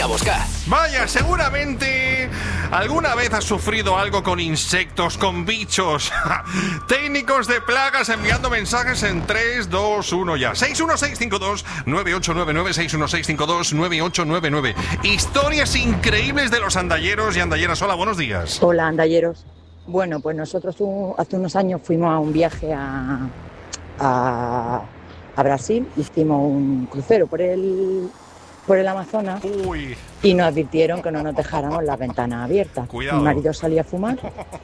a buscar. Vaya, seguramente alguna vez has sufrido algo con insectos, con bichos. Técnicos de plagas enviando mensajes en 3, 2, 1 ya. 61652-9899, 61652-9899. Historias increíbles de los andalleros y andalleras. Hola, buenos días. Hola, andalleros. Bueno, pues nosotros hace unos años fuimos a un viaje a Brasil. Hicimos un crucero por el Amazonas. Uy. Y nos advirtieron que no nos dejáramos las ventanas abiertas. Cuidado. Mi marido salía a fumar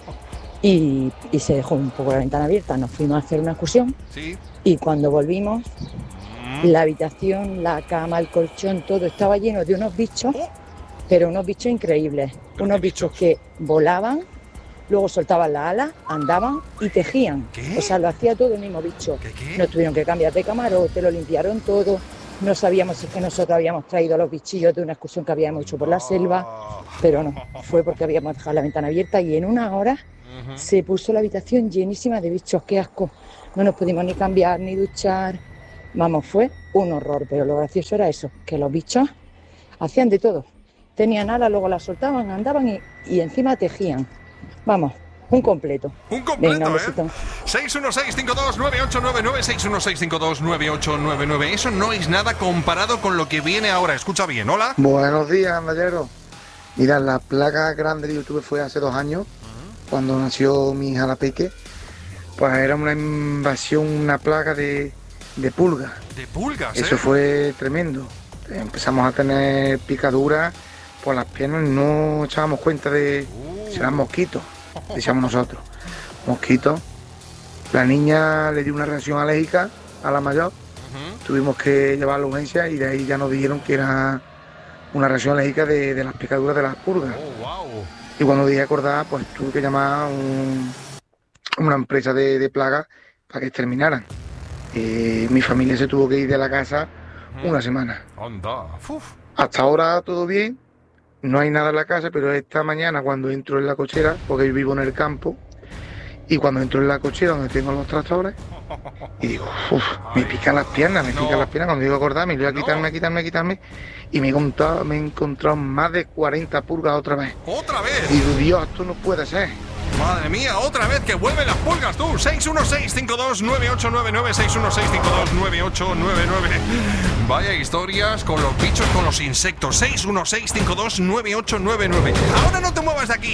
y se dejó un poco la ventana abierta. Nos fuimos a hacer una excursión. Sí. Y cuando volvimos, la habitación, la cama, el colchón, todo estaba lleno de unos bichos, pero unos bichos increíbles. Unos bichos que volaban, luego soltaban las alas, andaban y tejían. ¿Qué? O sea, lo hacía todo el mismo bicho. ¿Qué? Nos tuvieron que cambiar de camarote, lo limpiaron todo. No sabíamos si es que nosotros habíamos traído los bichillos de una excursión que habíamos hecho por la selva, pero no, fue porque habíamos dejado la ventana abierta y en una hora se puso la habitación llenísima de bichos. ¡Qué asco! No nos pudimos ni cambiar ni duchar. Vamos, fue un horror, pero lo gracioso era eso, que los bichos hacían de todo. Tenían alas, luego las soltaban, andaban y encima tejían. Vamos, un completo. Un completo, Venga, un ¿eh? besito. 616529899, 616529899. Eso no es nada comparado con lo que viene ahora. Escucha bien, hola. Buenos días, andalleros. Mira, la plaga grande de YouTube fue hace 2 años, cuando nació mi hija la Peque. Pues era una invasión, una plaga de pulgas. De pulgas, Eso fue tremendo. Empezamos a tener picaduras por las piernas y no echábamos cuenta de si eran mosquitos, decíamos nosotros. Mosquitos. La niña le dio una reacción alérgica a la mayor. Tuvimos que llevarla a la urgencia y de ahí ya nos dijeron que era una reacción alérgica de las picaduras de las pulgas. Y cuando dije acordar, pues tuve que llamar a una empresa de plagas para que exterminaran. Mi familia se tuvo que ir de la casa una semana. Anda. Hasta ahora todo bien, no hay nada en la casa, pero esta mañana cuando entro en la cochera, porque yo vivo en el campo, y cuando entro en la cochera donde tengo los tractores, y digo, me pican las piernas, cuando digo acordarme, y voy a quitarme, y me he encontrado más de 40 pulgas otra vez. ¿Otra vez? Y digo, Dios, esto no puede ser. Madre mía, otra vez que vuelven las pulgas, tú. 616529899, 616529899. Vaya historias con los bichos, con los insectos. 616529899. Ahora no te muevas de aquí.